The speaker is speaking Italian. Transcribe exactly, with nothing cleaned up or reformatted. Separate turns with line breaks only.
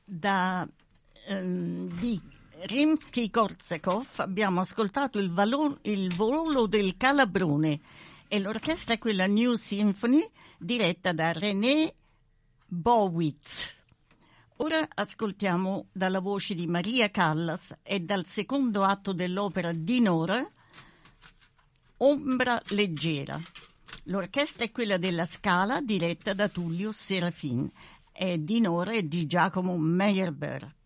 Da, ehm, di Rimsky-Korsakov abbiamo ascoltato il, valo- il volo del Calabrone e l'orchestra è quella New Symphony diretta da René Bowitz. Ora ascoltiamo dalla voce di Maria Callas e dal secondo atto dell'opera Dinora, Ombra leggera. L'orchestra è quella della Scala diretta da Tullio Serafin e Dinora è di Giacomo Meyerbeer.